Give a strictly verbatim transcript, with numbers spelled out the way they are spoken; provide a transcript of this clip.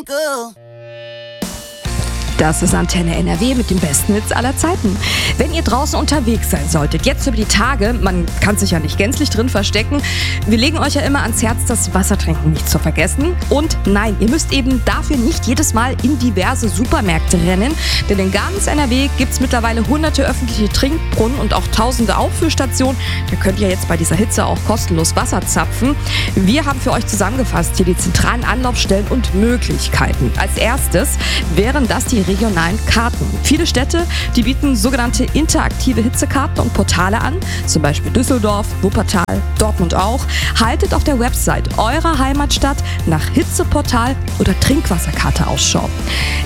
Das ist Antenne N R W mit dem besten Hits aller Zeiten. Wenn ihr draußen unterwegs sein solltet, jetzt über die Tage, man kann sich ja nicht gänzlich drin verstecken, wir legen euch ja immer ans Herz, das Wassertrinken nicht zu vergessen. Und nein, ihr müsst eben dafür nicht jedes Mal in diverse Supermärkte rennen, denn in ganz N R W gibt es mittlerweile hunderte öffentliche Trinkbrunnen und auch tausende Auffüllstationen. Da könnt ihr jetzt bei dieser Hitze auch kostenlos Wasser zapfen. Wir haben für euch zusammengefasst hier die zentralen Anlaufstellen und Möglichkeiten. Als erstes wären das die regionalen Karten. Viele Städte, die bieten sogenannte interaktive Hitzekarten und Portale an, zum Beispiel Düsseldorf, Wuppertal, Dortmund auch. Haltet auf der Website eurer Heimatstadt nach Hitzeportal oder Trinkwasserkarte Ausschau.